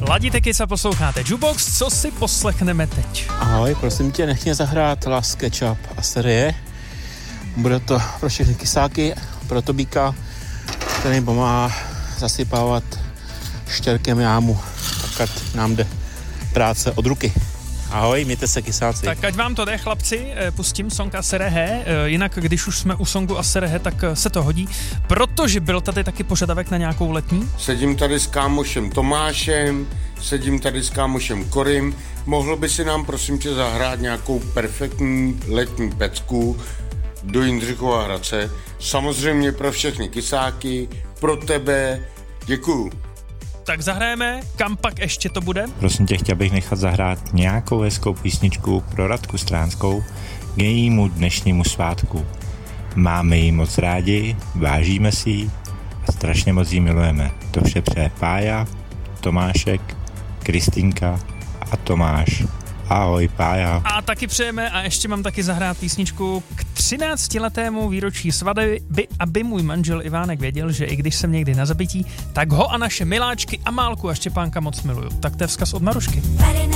Ladíte Kiss a posloucháte Jukebox, co si poslechneme teď? Ahoj, prosím tě, nech mě zahrát Las Ketchup a série. Bude to pro všechny kysáky, pro Tobíka, který pomáhá zasypávat štěrkem jámu, tak nám jde práce od ruky. Ahoj, mějte se, kysáci. Tak ať vám to jde, chlapci, pustím song Aserehe, jinak když už jsme u songu Aserehe, tak se to hodí, protože byl tady taky požadavek na nějakou letní. Sedím tady s kámošem Tomášem, sedím tady s kámošem Korym, mohl by si nám prosím tě zahrát nějakou perfektní letní pecku do Jindřichova Hradce, samozřejmě pro všechny kysáky, pro tebe, děkuju. Tak zahrajeme, kam pak ještě to bude? Prosím tě, chtěl bych nechat zahrát nějakou hezkou písničku pro Radku Stránskou k jejímu dnešnímu svátku. Máme ji moc rádi, vážíme si ji a strašně moc ji milujeme. To vše přeje Pája, Tomášek, Kristýnka a Tomáš. Ahoj, Pája. A taky přejeme a ještě mám taky zahrát písničku k 13letému výročí svatby, aby můj manžel Ivánek věděl, že i když jsem někdy na zabití, tak ho a naše miláčky Amálku a Štěpánka moc miluju. Tak to je vzkaz od Marušky.